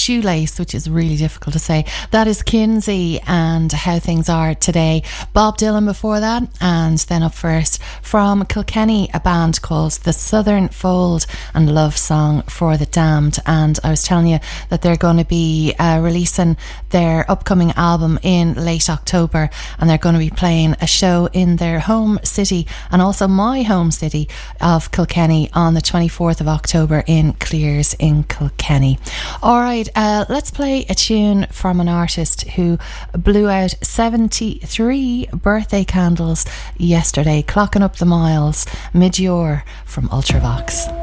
shoelace, which is really difficult to say. That is Kinsey and How Things Are Today. Bob Dylan before that, and then up first from Kilkenny, a band called The Southern Fold and Love Song for the Damned. And I was telling you that they're going to be releasing their upcoming album in late October, and they're going to be playing a show in their home city and also my home city of Kilkenny on the 24th of October in Clears in Kilkenny. Alright, let's play a tune from an artist who blew out 73 birthday candles yesterday, clocking up the miles. Mid-Yor from Ultravox.